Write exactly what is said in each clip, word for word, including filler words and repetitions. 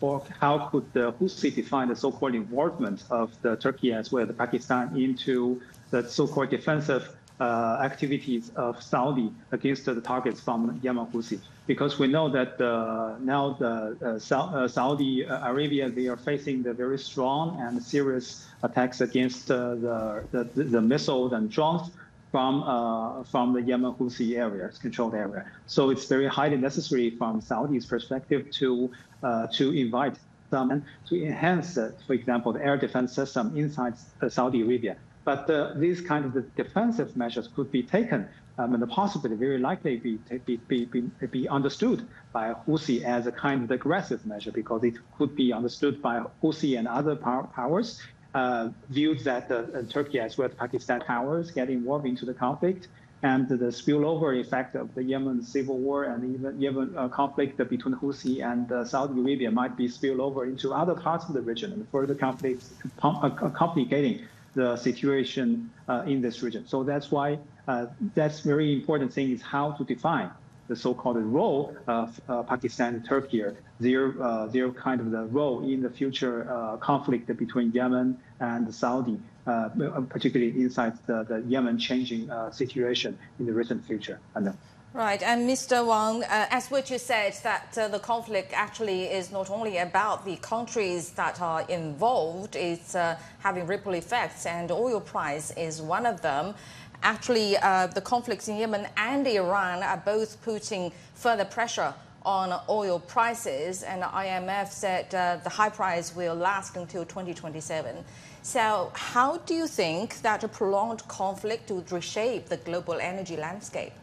or how could the Houthi define the so-called involvement of the Turkey as well as Pakistan into the so-called defensive uh, activities of Saudi against the targets from Yemen Houthi? Because we know that uh, now the uh, Sa uh, Saudi Arabia, they are facing the very strong and serious attacks against uh, the, the the missiles and drones from uh, from the Yemen Houthi areas, controlled area. So it's very highly necessary from Saudi's perspective to uh, to invite them to enhance, uh, for example, the air defense system inside uh, Saudi Arabia. But uh, these kind of the defensive measures could be taken, um, and possibly very likely be, be, be, be, be understood by Houthi as a kind of aggressive measure, because it could be understood by Houthi and other power, powers, uh, viewed that uh, Turkey as well as Pakistan powers get involved into the conflict, and the spillover effect of the Yemen civil war and even Yemen uh, conflict between Houthi and uh, Saudi Arabia might be spilled over into other parts of the region and further conflicts uh, complicating the situation uh, in this region. So that's why uh, that's very important thing is how to define the so-called role of uh, Pakistan and Turkey, their, uh, their kind of the role in the future uh, conflict between Yemen and Saudi, uh, particularly inside the, the Yemen changing uh, situation in the recent future. And, Right, and Mister Wang, uh, as what you said, that uh, the conflict actually is not only about the countries that are involved, it's uh, having ripple effects, and oil price is one of them. Actually, uh, the conflicts in Yemen and Iran are both putting further pressure on oil prices, and the I M F said uh, the high price will last until twenty twenty-seven. So how do you think that a prolonged conflict would reshape the global energy landscape?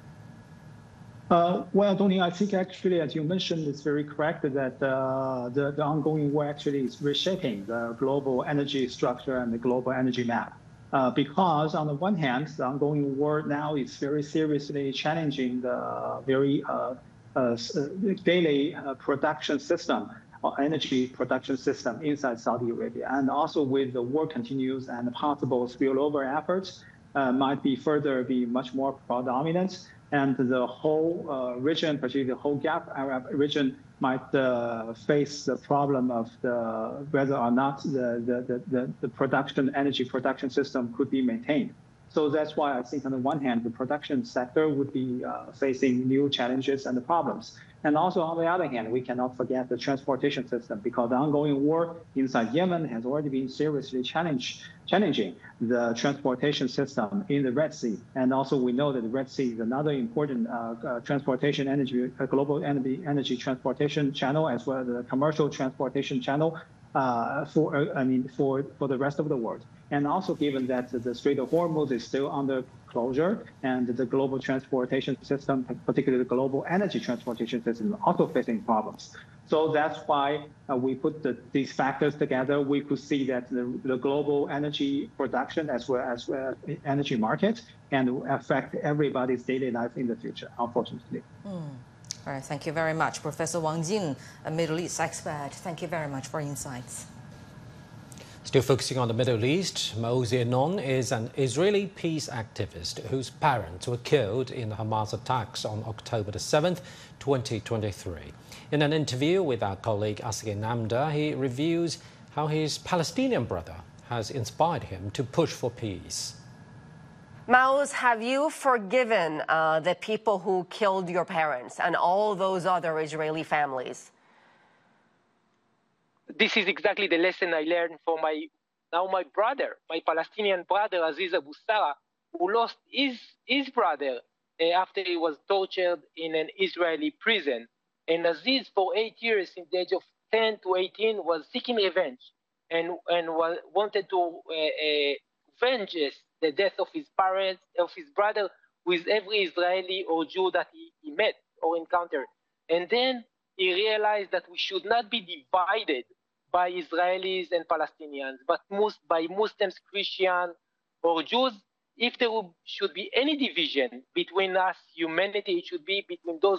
Uh, well, Dong-Ning, I think actually, as you mentioned, it's very correct that uh, the, the ongoing war actually is reshaping the global energy structure and the global energy map. Uh, because on the one hand, the ongoing war now is very seriously challenging the very uh, uh, daily uh, production system, or energy production system inside Saudi Arabia. And also with the war continues and possible spillover efforts uh, might be further be much more predominant. And the whole uh, region, particularly the whole Gulf Arab region, might uh, face the problem of the, whether or not the, the, the, the production, energy production system could be maintained. So that's why I think on the one hand, the production sector would be uh, facing new challenges and the problems. And also on the other hand, we cannot forget the transportation system, because the ongoing war inside Yemen has already been seriously challenged, challenging the transportation system in the Red Sea. And also we know that the Red Sea is another important uh, uh, transportation energy, uh, global energy, energy transportation channel, as well as the commercial transportation channel uh, for, uh, I mean, for, for the rest of the world. And also given that the Strait of Hormuz is still under closure, and the global transportation system, particularly the global energy transportation system, is also facing problems. So that's why uh, we put the, these factors together. We could see that the, the global energy production as well as uh, energy market can affect everybody's daily life in the future, unfortunately. Mm. All right, thank you very much, Professor Wang Jin, a Middle East expert. Thank you very much for your insights. Still focusing on the Middle East, Maoz Yenon is an Israeli peace activist whose parents were killed in the Hamas attacks on October the seventh, twenty twenty-three. In an interview with our colleague Asghar Namda, he reviews how his Palestinian brother has inspired him to push for peace. Maoz, have you forgiven uh, the people who killed your parents and all those other Israeli families? This is exactly the lesson I learned from my, now my brother, my Palestinian brother, Aziz Abu Sarah, who lost his, his brother uh, after he was tortured in an Israeli prison. And Aziz, for eight years, in the age of ten to eighteen, was seeking revenge and, and was, wanted to uh, uh, avenge the death of his parents, of his brother, with every Israeli or Jew that he, he met or encountered. And then he realized that we should not be divided by Israelis and Palestinians, but most by Muslims, Christians, or Jews. If there should be any division between us, humanity, it should be between those